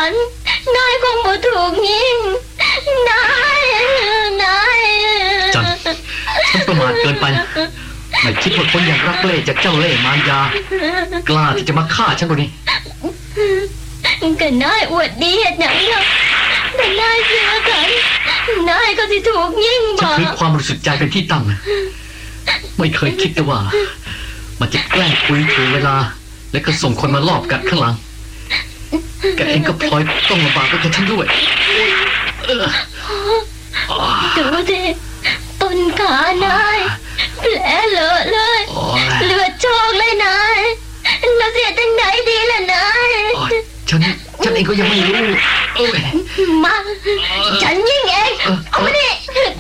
ฉันนายคงบ่ถูกยิงนายจันฉันประมาทเกินไปไม่คิดว่าคนอย่างรักเล่จากเจ้าเล่ห์มารยากล้าที่จะมาฆ่าฉันคนนี้ก็นายอวดดีเหตุหยังล่ะแต่นายเสียกันนายก็สิถูกยิงบ่ฉันคือความรู้สึกใจเป็นที่ตั้งไม่เคยคิดเลยว่ามันจะแกล้งคุยถูกเวลาแล้วก็ส่งคนมาลอบกัดข้างหลังแกเองก็พลอยต้องลำบากไปกับฉันด้วยดูดิต้นขานายแผลเลอะเลยเลือดโชกเลยนายเราเสียจังไหนดีล่ะนายฉันเองก็ยังไม่รู้มาฉันยิงเองเอามาดิ